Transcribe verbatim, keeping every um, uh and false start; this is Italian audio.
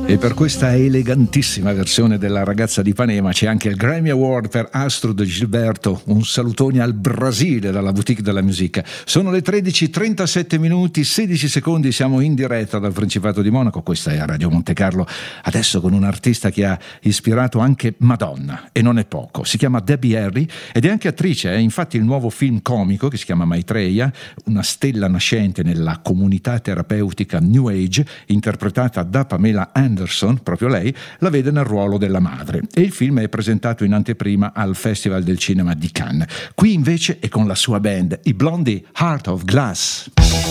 E per questa elegantissima versione della Ragazza di Ipanema c'è anche il Grammy Award per Astrud Gilberto. Un salutone al Brasile dalla Boutique della Musica. Sono le tredici e trentasette minuti, sedici secondi, siamo in diretta dal Principato di Monaco. Questa è Radio Monte Carlo, adesso con un artista che ha ispirato anche Madonna, e non è poco. Si chiama Debbie Harry ed è anche attrice, eh? Infatti il nuovo film comico che si chiama Maitreya, una stella nascente nella comunità terapeutica New Age, interpretata da Pamela Anderson, proprio lei, la vede nel ruolo della madre, e il film è presentato in anteprima al Festival del Cinema di Cannes. Qui invece è con la sua band, i Blondie Heart of Glass.